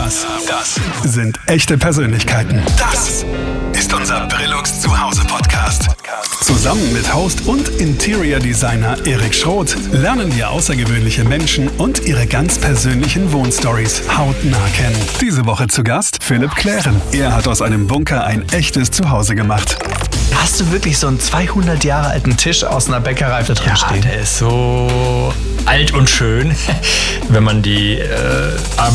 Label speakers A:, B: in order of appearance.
A: Das sind echte Persönlichkeiten. Das ist unser Brillux Zuhause-Podcast. Zusammen mit Host und Interior Designer Erik Schroth lernen wir außergewöhnliche Menschen und ihre ganz persönlichen Wohnstories hautnah kennen. Diese Woche zu Gast Philipp Klären. Er hat aus einem Bunker ein echtes Zuhause gemacht.
B: Hast du wirklich so einen 200 Jahre alten Tisch aus einer Bäckerei da drin stehen?
C: Der ist so alt und schön, wenn man die